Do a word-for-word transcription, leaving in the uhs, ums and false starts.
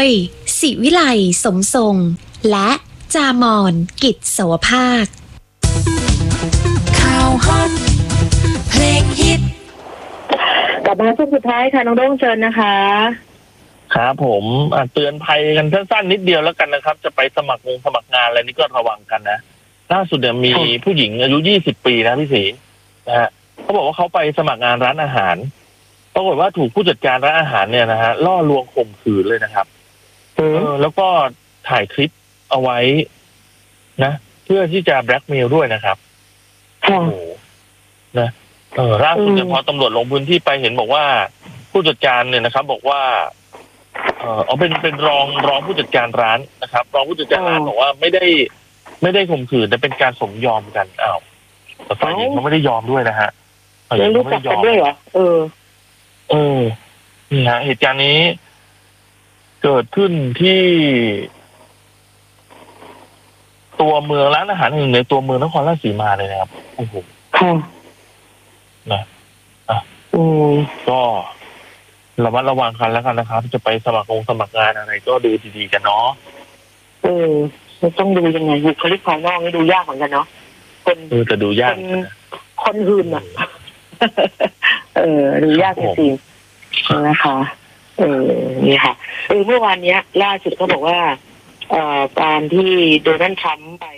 ยศิวิไลสมทรงและจามอนกิจสวภาคข่าวฮอตเพลงฮิตกลับมาช่วงสุดท้ายค่ะน้องโด่งเชิญนะคะครับผมเตือนภัยกันสั้นๆนิดเดียวแล้วกันนะครับจะไปสมัครงงสมัครงานอะไรนี่ก็ระวังกันนะล่าสุดเนี่ยมีผู้หญิงอายุยี่สิบปีนะพี่ศรีนะฮะเขาบอกว่าเขาไปสมัครงานร้านอาหารปรากฏว่าถูกผู้จัดการร้านอาหารเนี่ยนะฮะล่อลวงข่มขืนเลยนะครับเออแล้วก็ถ่ายคลิปเอาไว้นะเพื่อที่จะแบล็กเมลด้วยนะครับโอ้โหนะเออล่าสุดเนี่ยพอตำรวจลงพื้นที่ไปเห็นบอกว่าผู้จัดการเนี่ยนะครับบอกว่าเออเอาเป็นเป็นรองรองผู้จัดการร้านนะครับรองผู้จัดการร้านบอกว่าไม่ได้ไม่ได้ข่มขืนแต่เป็นการสมยอมกันอ้าวแต่ฝ่ายหญิงเขาไม่ได้ยอมด้วยนะฮะฝ่ายหญิงเขาไม่ได้ยอมด้วยเหรอเออเออนี่ฮะเหตุการณ์นี้เกิดขึ้นที่ตัวเมืองร้านอาหารแห่งหนึ่งในตัวเมืองนครราชสีมาเลยนะครับโอ้โหค่ะนะอ่ะอืมก็ระมัดระวังกันแล้วกันนะครับจะไปสมัครงสมัครงานอะไรก็ดูดีๆกันเนาะเออต้องดูยังไงบุคลิกภายนอกนี่ดูยากเหมือนกันเนาะคนเออจะดูยากคนหื่นอ่ะเออดูยากจริงๆนะคะเออนี่ค่ะเออเมื่อวานเนี้ยล่าสุดเขาบอกว่าเอ่อการที่โดนัลด์ทรัมป์ไป